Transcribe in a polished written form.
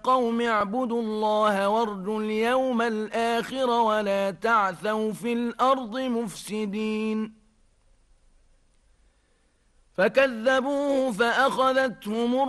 قوم اعبدوا الله وارجوا اليوم الآخر ولا تعثوا في الأرض مفسدين فكذبوه فأخذتهم